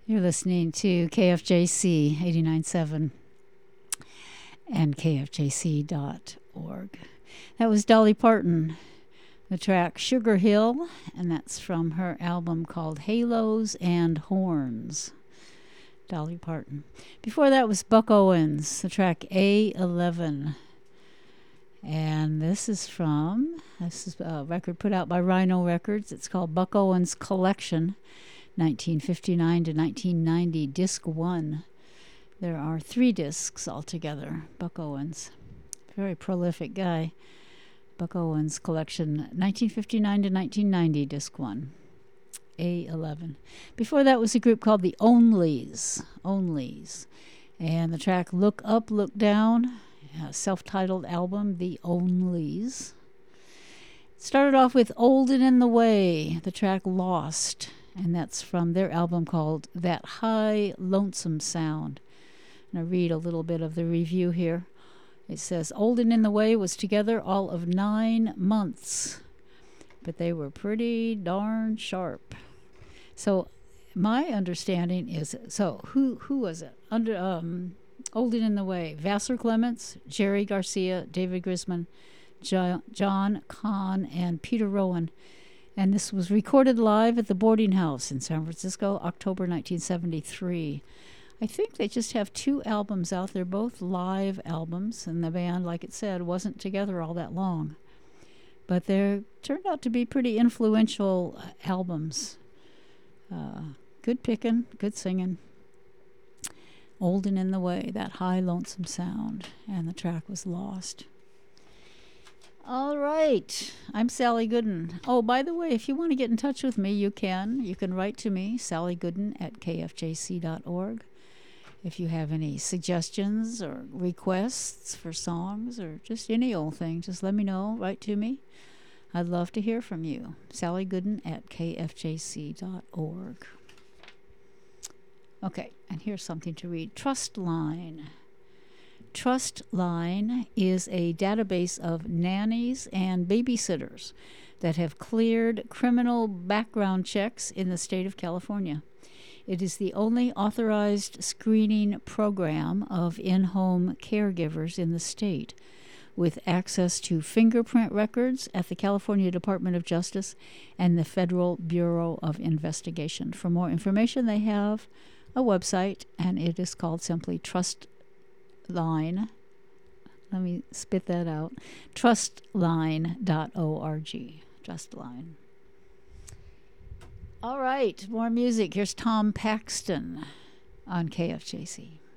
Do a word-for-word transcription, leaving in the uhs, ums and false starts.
You're listening to K F J C eighty-nine point seven and K F J C dot org. That was Dolly Parton, the track Sugar Hill, and that's from her album called Halos and Horns. Dolly Parton. Before that was Buck Owens, the track A eleven. And this is from, this is a record put out by Rhino Records. It's called Buck Owens Collection, nineteen fifty-nine to nineteen ninety, Disc one. There are three discs altogether. Buck Owens, very prolific guy. Buck Owens Collection, nineteen fifty-nine to nineteen ninety, Disc one. A eleven. Before that was a group called the Onlys. Onlys. And the track Look Up, Look Down, a self-titled album, The Onlys. Started off with Old and in the Way, the track Lost, and that's from their album called That High Lonesome Sound. And I read a little bit of the review here. It says, Old and in the Way was together all of nine months, but they were pretty darn sharp. So my understanding is, so who who was it? Under um, Old and in the Way, Vassar Clements, Jerry Garcia, David Grisman, jo- John Kahn, and Peter Rowan. And this was recorded live at the Boarding House in San Francisco, October nineteen seventy-three. I think they just have two albums out. They're both live albums, and the band, like it said, wasn't together all that long. But they turned out to be pretty influential albums. Uh, good picking, good singing. Old and in the Way, That High Lonesome Sound, and the track was Lost. All right, I'm Sally Gooden. Oh, by the way, if you want to get in touch with me, you can. You can write to me, Sally Gooden at K F J C dot org. If you have any suggestions or requests for songs or just any old thing, just let me know. Write to me. I'd love to hear from you. Sally Gooden at K F J C dot org. Okay, and here's something to read. Trustline. Trustline is a database of nannies and babysitters that have cleared criminal background checks in the state of California. It is the only authorized screening program of in-home caregivers in the state, with access to fingerprint records at the California Department of Justice and the Federal Bureau of Investigation. For more information, they have a website, and it is called simply Trustline. Let me spit that out. trustline dot org. Trustline. All right, more music. Here's Tom Paxton on K F J C.